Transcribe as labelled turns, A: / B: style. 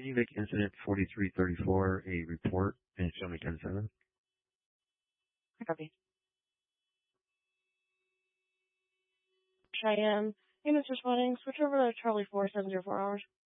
A: you make incident 4334 a report and show me 10-7?
B: I copy. Cheyenne, units responding. Switch over to Charlie 4704 hours.